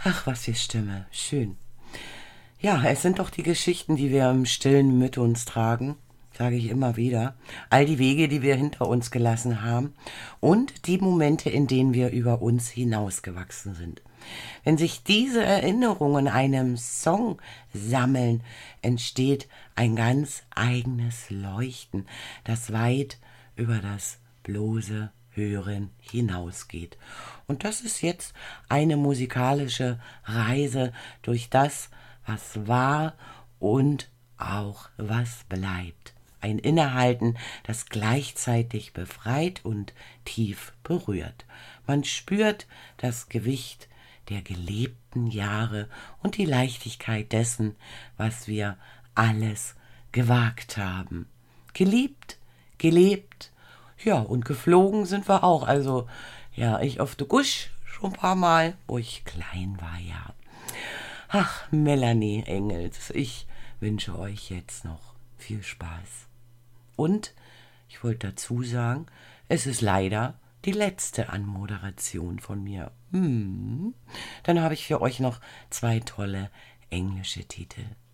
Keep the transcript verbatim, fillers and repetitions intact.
Ach, was für Stimme. Schön. Ja, es sind doch die Geschichten, die wir im Stillen mit uns tragen, sage ich immer wieder. All die Wege, die wir hinter uns gelassen haben und die Momente, in denen wir über uns hinausgewachsen sind. Wenn sich diese Erinnerungen in einem Song sammeln, entsteht ein ganz eigenes Leuchten, das weit über das bloße Hören hinausgeht. Und das ist jetzt eine musikalische Reise durch das, was war und auch was bleibt. Ein Innehalten, das gleichzeitig befreit und tief berührt. Man spürt das Gewicht der gelebten Jahre und die Leichtigkeit dessen, was wir alles gewagt haben. Geliebt, gelebt, ja, und geflogen sind wir auch. Also, ja, ich auf der Gusch schon ein paar Mal, wo ich klein war, ja. Ach, Melanie Engels, ich wünsche euch jetzt noch viel Spaß. Und ich wollte dazu sagen, es ist leider die letzte Anmoderation von mir. Hm. Dann habe ich für euch noch zwei tolle englische Titel.